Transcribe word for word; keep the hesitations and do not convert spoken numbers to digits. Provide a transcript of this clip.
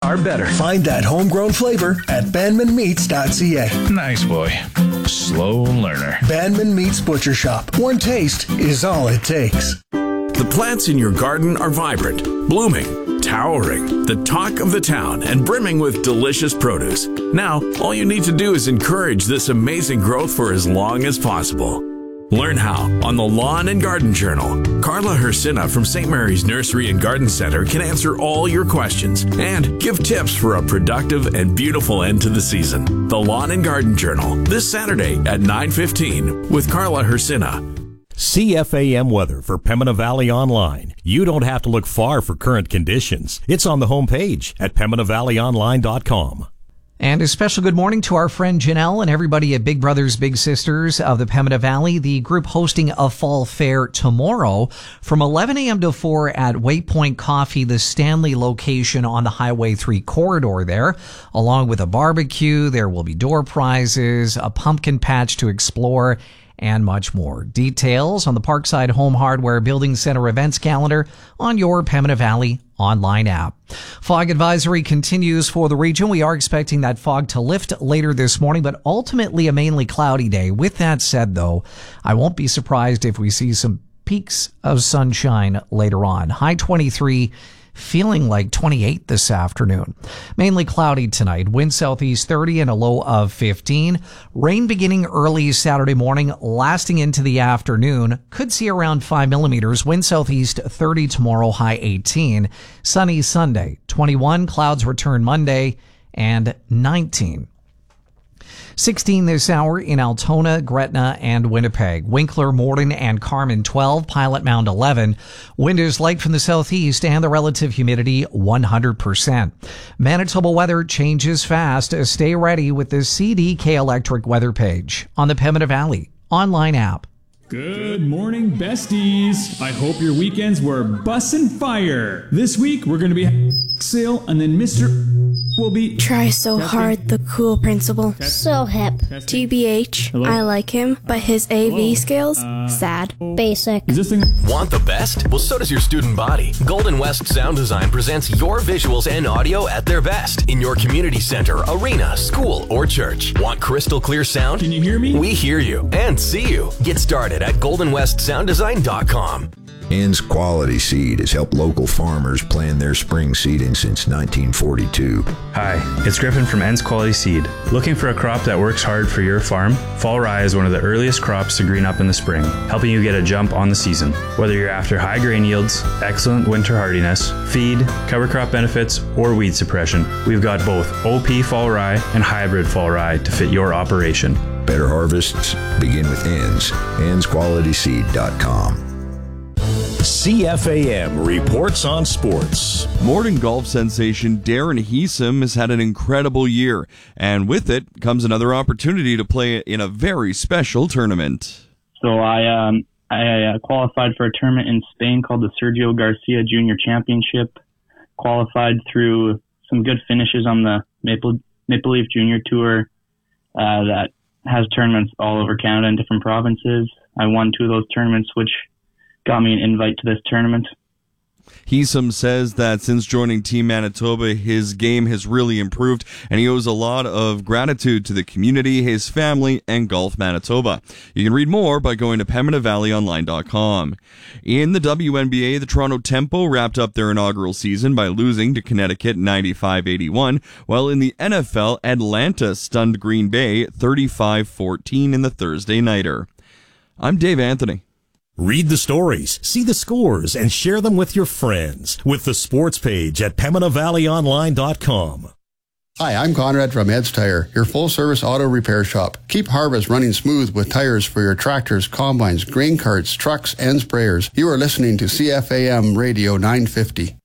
are better. Find that homegrown flavor at bandman meats dot c a. Nice boy. Slow learner. Bandman Meats Butcher Shop. One taste is all it takes. The plants in your garden are vibrant, blooming, towering, the talk of the town, and brimming with delicious produce. Now, all you need to do is encourage this amazing growth for as long as possible. Learn how on the Lawn and Garden Journal. Carla Hersina from Saint Mary's Nursery and Garden Center can answer all your questions and give tips for a productive and beautiful end to the season. The Lawn and Garden Journal, this Saturday at nine fifteen with Carla Hersina. C F A M weather for Pembina Valley Online. You don't have to look far for current conditions. It's on the homepage at pembina valley online dot com. And a special good morning to our friend Janelle and everybody at Big Brothers Big Sisters of the Pembina Valley. The group hosting a fall fair tomorrow from eleven a.m. to four at Waypoint Coffee, the Stanley location on the Highway three corridor there. Along with a barbecue, there will be door prizes, a pumpkin patch to explore, and much more. Details on the Parkside Home Hardware Building Center events calendar on your Pembina Valley online app. Fog advisory continues for the region. We are expecting that fog to lift later this morning, but ultimately a mainly cloudy day. With that said, though, I won't be surprised if we see some peaks of sunshine later on. High twenty-three, feeling like twenty-eight this afternoon. Mainly cloudy tonight. Wind southeast thirty and a low of fifteen. Rain beginning early Saturday morning, lasting into the afternoon. Could see around five millimeters. Wind southeast thirty tomorrow, high eighteen. Sunny Sunday, twenty-one. Clouds return Monday, and nineteen. sixteen this hour in Altona, Gretna, and Winnipeg. Winkler, Morden, and Carmen twelve. Pilot Mound eleven. Wind is light from the southeast and the relative humidity one hundred percent. Manitoba weather changes fast. Stay ready with the C D K Electric weather page on the Pembina Valley online app. Good morning, besties. I hope your weekends were bussin' fire. This week, we're going to be sale, and then Mister will be... Try so testing. hard, the cool principal. Testing. So hip. Testing. T B H, Hello? I like him, but his A V Hello? skills, Uh, sad. Basic. Is this thing... Want the best? Well, so does your student body. Golden West Sound Design presents your visuals and audio at their best in your community center, arena, school, or church. Want crystal clear sound? Can you hear me? We hear you and see you. Get started at golden west sound design dot com. Ends Quality Seed has helped local farmers plan their spring seeding since nineteen forty-two. Hi, it's Griffin from Ends Quality Seed. Looking for a crop that works hard for your farm? Fall rye is one of the earliest crops to green up in the spring, helping you get a jump on the season. Whether you're after high grain yields, excellent winter hardiness, feed, cover crop benefits, or weed suppression, we've got both O P fall rye and hybrid fall rye to fit your operation. Better harvests begin with Ends. ends quality seed dot com. C F A M reports on sports. Morden golf sensation Darren Heesum has had an incredible year, and with it comes another opportunity to play in a very special tournament. So I um, I uh, qualified for a tournament in Spain called the Sergio Garcia Junior Championship. Qualified through some good finishes on the Maple Maple Leaf Junior Tour uh, that has tournaments all over Canada in different provinces. I won two of those tournaments, which got me an invite to this tournament. Heesum says that since joining Team Manitoba, his game has really improved, and he owes a lot of gratitude to the community, his family, and Golf Manitoba. You can read more by going to pembina valley online dot com. In the W N B A, the Toronto Tempo wrapped up their inaugural season by losing to Connecticut ninety-five eighty-one, while in the N F L, Atlanta stunned Green Bay thirty-five fourteen in the Thursday nighter. I'm Dave Anthony. Read the stories, see the scores, and share them with your friends with the sports page at pembina valley online dot com. Hi, I'm Conrad from Ed's Tire, your full-service auto repair shop. Keep harvest running smooth with tires for your tractors, combines, grain carts, trucks, and sprayers. You are listening to C F A M Radio nine fifty.